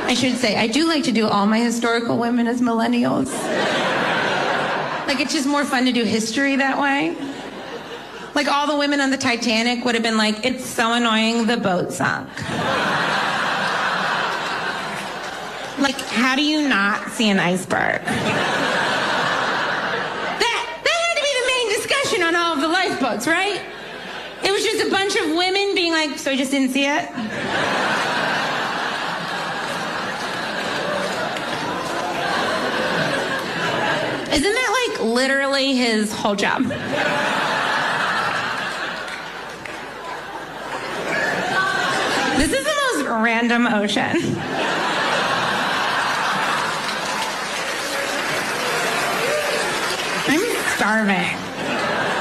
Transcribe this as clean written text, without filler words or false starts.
I should say, I do like to do all my historical women as millennials. Like, it's just more fun to do history that way. Like, all the women on the Titanic would have been like, it's so annoying the boat sunk. Like, how do you not see an iceberg? That had to be the main discussion on all of the lifeboats, right? It was just a bunch of women being like, so you just didn't see it? Isn't that like literally his whole job? This is the most random ocean. I'm starving.